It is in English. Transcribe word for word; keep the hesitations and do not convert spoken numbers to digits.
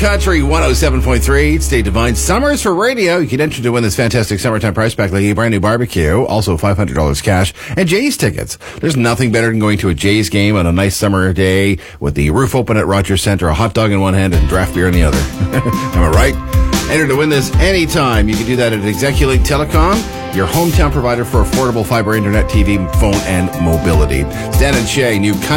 Country one oh seven point three. Stay Divine. Summers for radio. You can enter to win this fantastic summertime prize pack, like a brand new barbecue, also five hundred dollars cash, and Jays tickets. There's nothing better than going to a Jays game on a nice summer day with the roof open at Rogers Centre, a hot dog in one hand and draft beer in the other. Am I right? Enter to win this anytime. You can do that at Execulink Telecom, your hometown provider for affordable fiber internet, T V, phone, and mobility. Stan and Shay, new country.